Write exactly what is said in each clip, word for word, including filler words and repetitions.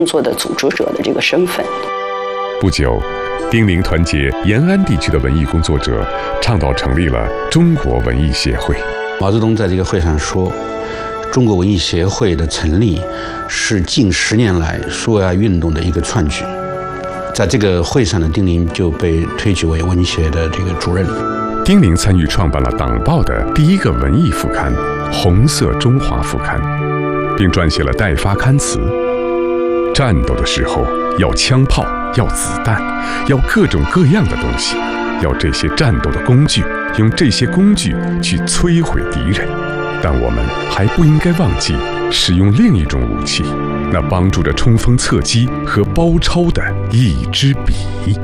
作的组织者的这个身份。 不久，丁玲团结延安地区的文艺工作者，倡导成立了中国文艺协会。 毛泽东在这个会上说，中国文艺协会的成立是近十年来苏维埃运动的一个创举。在这个会上的丁玲就被推举为文协的这个主任。 丁玲参与创办了党报的第一个文艺副刊《红色中华副刊》，并撰写了代发刊词。战斗的时候要枪炮，要子弹，要各种各样的东西，要这些战斗的工具，用这些工具去摧毁敌人。但我们还不应该忘记使用另一种武器，那帮助着冲锋侧击和包抄的一支笔。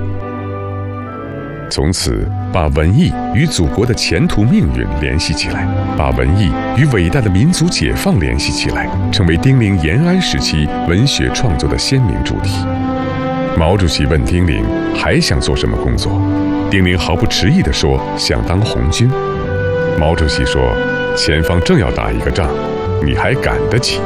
从此，把文艺与祖国的前途命运联系起来，把文艺与伟大的民族解放联系起来，成为丁玲延安时期文学创作的鲜明主题。毛主席问丁玲还想做什么工作，丁玲毫不迟疑地说想当红军。毛主席说，前方正要打一个仗，你还赶得起？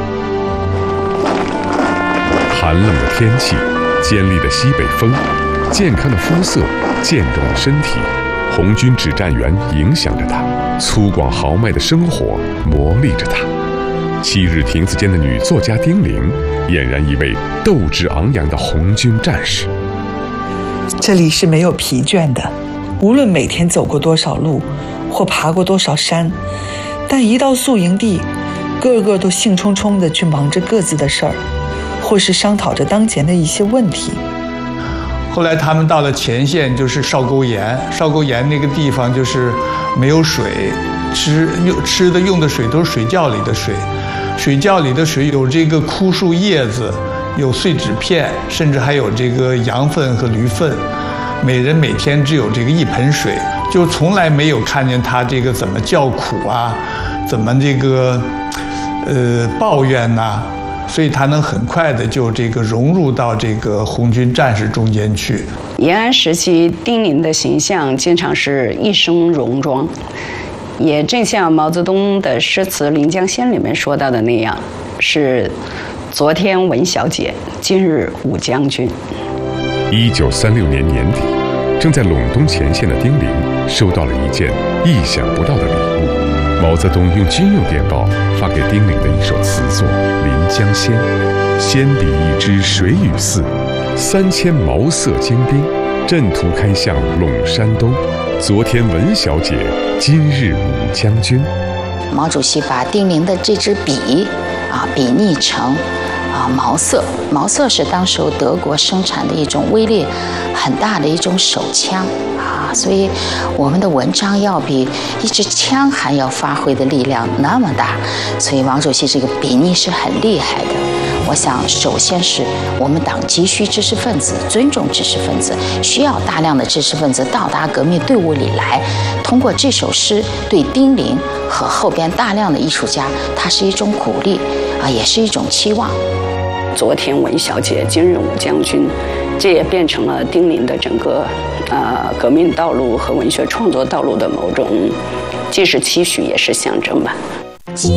寒冷的天气，尖利的西北风，健康的肤色，健壮的身体，红军指战员影响着他，粗犷豪迈的生活磨砺着他。七日亭子间的女作家丁玲，俨然一位斗志昂扬的红军战士。 这里是没有疲倦的，无论每天走过多少路，或爬过多少山，但一到宿营地，个个都兴冲冲地去忙着各自的事儿，或是商讨着当前的一些问题。 后来他们到了前线，就是哨沟岩，哨沟岩那个地方就是没有水，吃用吃的用的水都是水窖里的水，水窖里的水有这个枯树叶子，有碎纸片，甚至还有这个羊粪和驴粪，每人每天只有这个一盆水，就从来没有看见他这个怎么叫苦啊，怎么这个呃抱怨呐、啊。所以他能很快的就这个融入到这个红军战士中间去。 延安时期，丁玲的形象经常是一身戎装，也正像毛泽东的诗词《临江仙》里面说到的那样，是昨天文小姐，今日武将军。 一九三六年年底，正在陇东前线的丁玲收到了一件意想不到的礼物。毛泽东用军用电报发给丁玲的一首词作《临江仙》：仙底一枝水与寺，三千毛瑟精兵，阵图开向陇山东。昨天文小姐，今日武将军。 毛主席把丁玲的这支笔啊比拟成啊毛瑟，毛瑟是当时德国生产的一种威力很大的一种手枪。所以我们的文章要比一支枪还要发挥的力量那么大，所以毛主席这个比拟是很厉害的。我想首先是我们党急需知识分子，尊重知识分子，需要大量的知识分子到达革命队伍里来，通过这首诗对丁玲和后边大量的艺术家，它是一种鼓励啊，也是一种期望。 昨天文小姐，今日武将军，这也变成了丁玲的整个呃革命道路和文学创作道路的某种，既是期许也是象征吧。